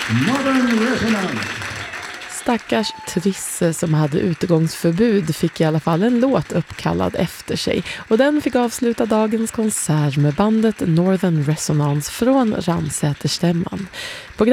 Northern Resonance. Stackars Trisse som hade utegångsförbud fick i alla fall en låt uppkallad efter sig. Och den fick avsluta dagens konsert med bandet Northern Resonance från Ransäterstämman.